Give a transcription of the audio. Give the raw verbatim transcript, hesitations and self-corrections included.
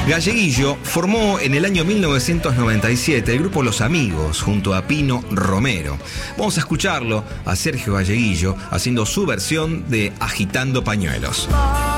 Galleguillo formó en el año mil novecientos noventa y siete el grupo Los Amigos junto a Pino Romero. Vamos a escucharlo a Sergio Galleguillo haciendo su versión de Agitando Pañuelos.